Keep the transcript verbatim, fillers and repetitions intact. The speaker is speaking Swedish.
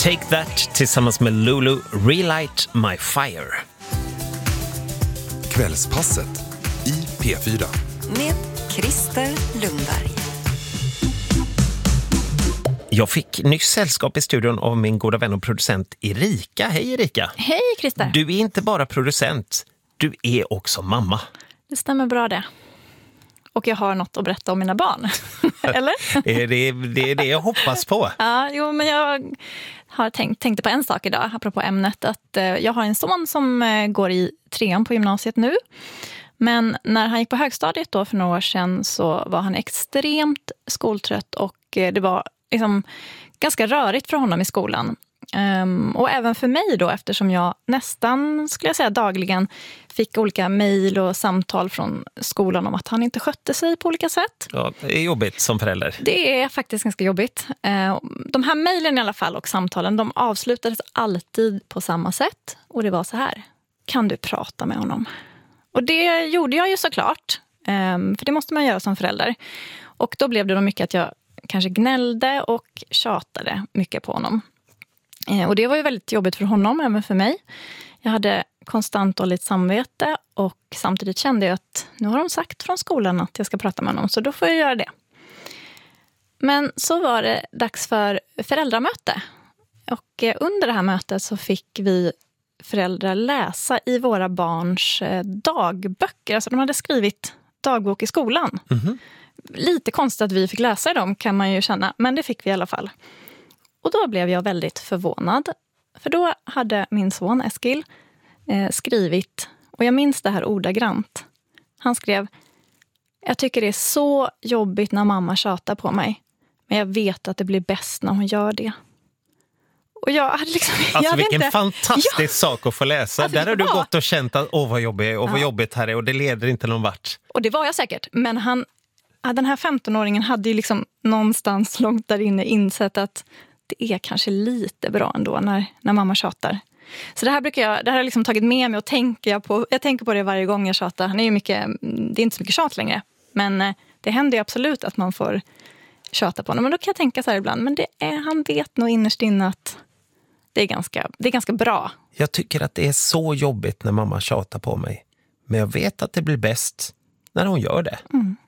Take That tillsammans med Lulu, Relight My Fire. Kvällspasset i P fyra. Med Christer Lundberg. Jag fick nyss sällskap i studion av min goda vän och producent Erika. Hej Erika! Hej Christer! Du är inte bara producent, du är också mamma. Det stämmer bra det. Och jag har något att berätta om mina barn. Eller? Det är det, det är det jag hoppas på. Ja, jo, men jag har tänkt, tänkte på en sak idag, apropå ämnet. Att eh, jag har en son som eh, går i trean på gymnasiet nu. Men när han gick på högstadiet då för några år sedan så var han extremt skoltrött. Och eh, det var liksom ganska rörigt för honom i skolan. Um, och även för mig då, eftersom jag nästan, skulle jag säga dagligen, fick olika mejl och samtal från skolan om att han inte skötte sig på olika sätt. Ja, det är jobbigt som förälder. Det är faktiskt ganska jobbigt. Uh, de här mejlen i alla fall och samtalen, de avslutades alltid på samma sätt. Och det var så här: kan du prata med honom? Och det gjorde jag ju såklart. Um, för det måste man göra som förälder. Och då blev det då mycket att jag kanske gnällde och tjatade mycket på honom. Och det var ju väldigt jobbigt för honom, även för mig. Jag hade konstant dåligt samvete och samtidigt kände jag att nu har de sagt från skolan att jag ska prata med honom, så då får jag göra det. Men så var det dags för föräldramöte. Och under det här mötet så fick vi föräldrar läsa i våra barns dagböcker. Alltså de hade skrivit dagbok i skolan. Mm-hmm. Lite konstigt att vi fick läsa dem, kan man ju känna, men det fick vi i alla fall. Och då blev jag väldigt förvånad. För då hade min son Eskil eh, skrivit, och jag minns det här ordagrant. Han skrev: jag tycker det är så jobbigt när mamma tjatar på mig. Men jag vet att det blir bäst när hon gör det. Och jag hade liksom... Alltså jag vilken inte, fantastisk ja, sak att få läsa. alltså, Där har du var, gått och känt att åh vad jobbigt och vad ja. jobbigt här är, och det leder inte någon vart. Och det var jag säkert. Men han, den här femtonåringen hade ju liksom någonstans långt där inne insett att det är kanske lite bra ändå när, när mamma tjatar. Så det här brukar jag, det här har jag liksom tagit med mig och tänker jag på. Jag tänker på det varje gång jag tjatar. Han är ju mycket, det är inte så mycket tjat längre. Men det händer ju absolut att man får tjata på honom. Men då kan jag tänka så här ibland. Men det är, han vet nog innerst inne att det är, ganska, det är ganska bra. Jag tycker att det är så jobbigt när mamma tjatar på mig. Men jag vet att det blir bäst när hon gör det. Mm.